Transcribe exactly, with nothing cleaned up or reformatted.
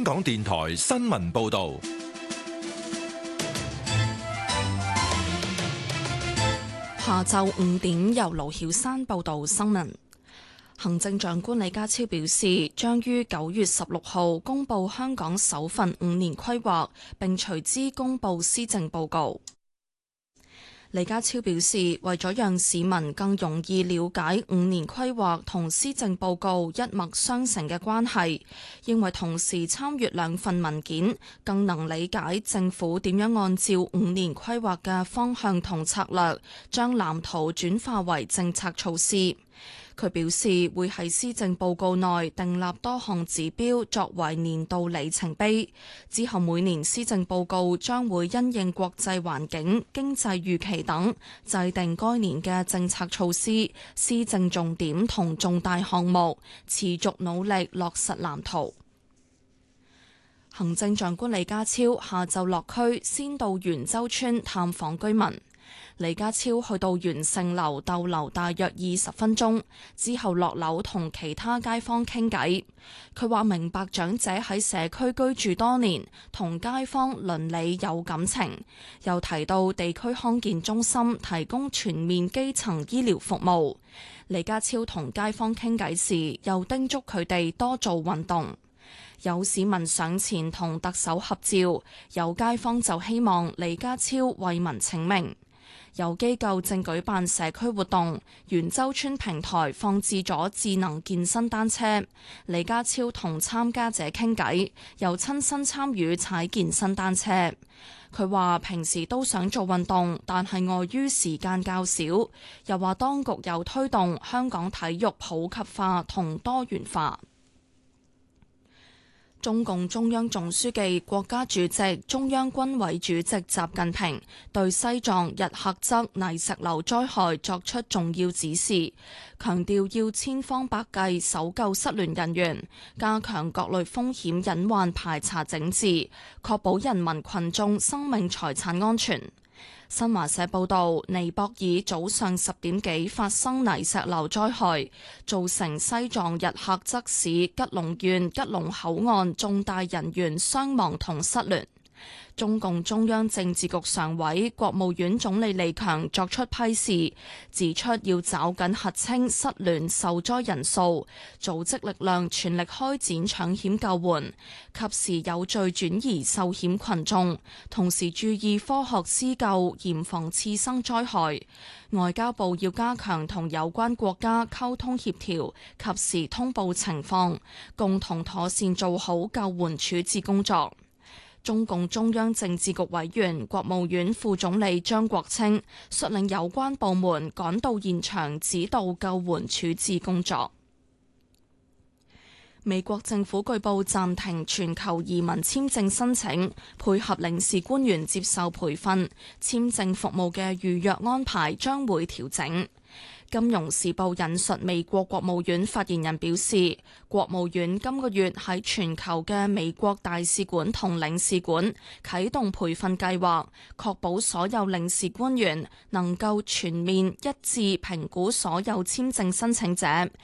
港電台新聞報道。 下晝五點，由盧曉珊報道新聞。行政長官李家超表示，將於九月十六號公布香港首份五年規劃，並隨之公布施政報告。李家超表示，為咗讓市民更容易了解五年規劃同施政報告一脈相承嘅關係，認為同時參閱兩份文件，更能理解政府點樣按照五年規劃嘅方向同策略，將藍圖轉化為政策措施。佢表示會喺施政報告內訂立多項指標作為年度里程碑，之後每年施政報告將會因應國際環境、經濟預期等，制定該年嘅政策措施、施政重點同重大項目，持續努力落實藍圖。行政長官李家超下晝落區，先到元州村探訪居民。李家超去到元盛樓逗留大約二十分鐘，之後落樓同其他街坊傾偈。佢話明白長者喺社區居住多年，同街坊鄰里有感情，又提到地區康健中心提供全面基層醫療服務。李家超同街坊傾偈時，又叮囑佢哋多做運動。有市民上前同特首合照，有街坊就希望李家超為民請命。有機構正舉辦社區活動，元州村平台放置咗智能健身單車。李家超同參加者傾偈，又親身參與踩健身單車。佢話平時都想做運動，但係礙於時間較少。又話當局有推動香港體育普及化同多元化。中共中央總書記、國家主席、中央軍委主席習近平對西藏日喀則泥石流災害作出重要指示，強調要千方百計搜救失聯人員，加強各類風險隱患排查整治，確保人民群眾生命財產安全。新華社報道，尼泊爾早上十點幾發生泥石流災害，造成西藏日喀則市吉隆縣吉隆口岸重大人員傷亡同失聯。中共中央政治局常委、國務院總理李強作出批示，指出要抓緊核清失聯受災人數，組織力量全力開展搶險救援，及時有序轉移受險群眾，同時注意科學施救，嚴防次生災害。外交部要加強同有關國家溝通協調，及時通報情況，共同妥善做好救援處置工作。中共中央政治局委員、國務院副總理張國清率領有關部門趕到現場指導救援處置工作。美國政府據報暫停全球移民簽證申請，配合領事官員接受培訓，簽證服務嘅預約安排將會調整。金融時報引述美國國務院發言人表示，國務院今個月喺全球嘅美國大使館同領事館啟動培訓計劃，確保所有領事官員能夠全面一致評估所有簽證申請者，